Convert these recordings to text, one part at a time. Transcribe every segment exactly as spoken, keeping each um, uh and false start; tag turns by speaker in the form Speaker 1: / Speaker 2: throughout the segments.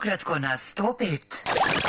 Speaker 1: Ukratko na sto pet.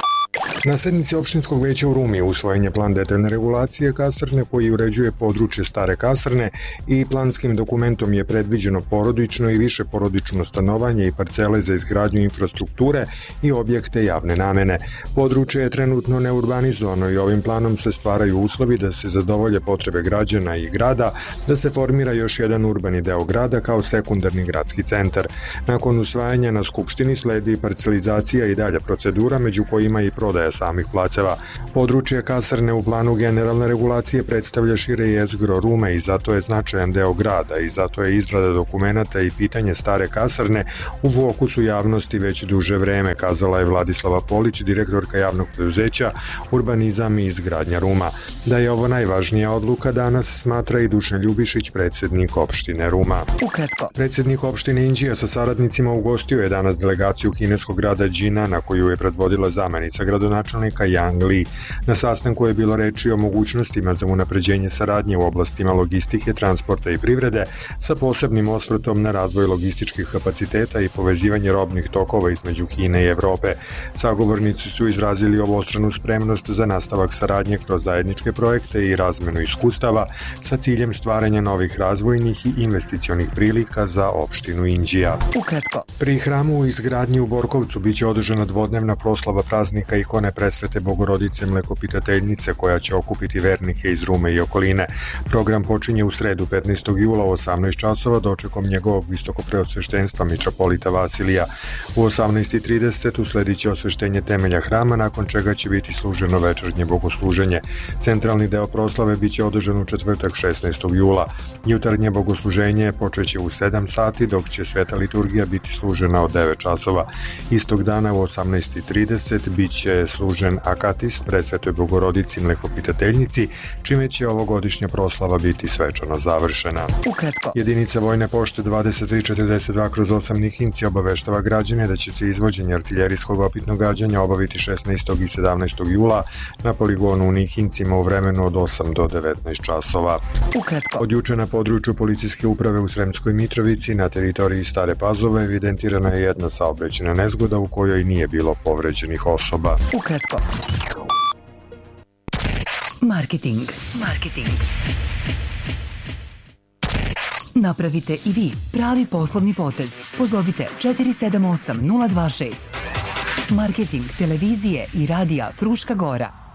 Speaker 2: Na sednici opštinskog veća u Rumi usvojen je plan detaljne regulacije kasarne koji uređuje područje stare kasarne i planskim dokumentom je predviđeno porodično i više porodično stanovanje i parcele za izgradnju infrastrukture i objekte javne namene. Područje je trenutno neurbanizovano i ovim planom se stvaraju uslovi da se zadovolje potrebe građana i grada, da se formira još jedan urbani deo grada kao sekundarni gradski centar. Nakon usvajanja na Skupštini sledi parcelizacija i dalja procedura, među kojima i prodaja samih placeva. Područje kasarne u planu generalne regulacije predstavlja šire jezgro Rume i zato je značajan deo grada i zato je izrada dokumenata i pitanje stare kasarne u fokusu javnosti već duže vreme, kazala je Vladislava Polić, direktorka javnog preduzeća Urbanizam i izgradnja Ruma. Da je ovo najvažnija odluka danas smatra i Dušan Ljubišić, predsednik opštine Ruma.
Speaker 1: Ukratko.
Speaker 2: Predsednik opštine Inđija sa saradnicima ugostio je danas delegaciju kineskog grada Đina na koju je predvodila zamenica gradonačelnika Yang Li. Na sastanku je bilo reči o mogućnostima za unapređenje saradnje u oblastima logistike, transporta i privrede sa posebnim osvrtom na razvoj logističkih kapaciteta i povezivanje robnih tokova između Kine i Evrope. Sagovornici su izrazili obostranu spremnost za nastavak saradnje kroz zajedničke projekte i razmenu iskustava sa ciljem stvaranja novih razvojnih i investicionih prilika za opštinu Inđija.
Speaker 1: Ukratko.
Speaker 2: Pri hramu u izgradnji u Borkovcu biće održana dvodnevna proslava praznika ikone Presvete Bogorodice Mlekopitateljnice koja će okupiti vernike iz Rume i okoline. Program počinje u sredu petnaestog jula u osamnaest časova dočekom njegovog visokopreosveštenstva mitropolita Vasilija. U osamnaest i trideset usledit će osveštenje temelja hrama, nakon čega će biti služeno večernje bogosluženje. Centralni deo proslave biće održan u četvrtak šesnaestog jula. Jutarnje bogosluženje počeće u sedam sati, dok će sveta liturgija biti služena od devet časova. Istog dana u osamnaest i trideset biće služen akatist Presvetoj Bogorodici Mlekopitateljnici, čime će ovogodišnja proslava biti svečano završena.
Speaker 1: Ukratko.
Speaker 2: Jedinica Vojne pošte dvadeset tri četrdeset dva kroz osam Nihinci obaveštava građane da će se izvođenje artiljerijskog opitnog gađanja obaviti šesnaestog i sedamnaestog jula na poligonu u Nihincima u vremenu od osam do devetnaest časova.
Speaker 1: Ukratko.
Speaker 2: Od juče na području policijske uprave u Sremskoj Mitrovici na teritoriji Stare Pazove evidentirana je jedna saobraćajna nezgoda u kojoj nije bilo povređenih osoba.
Speaker 1: Ukratko. Marketing. Marketing. Napravite i vi pravi poslovni potez. Pozovite četiri sedam osam nula dva šest. Marketing televizije i radija Fruška Gora.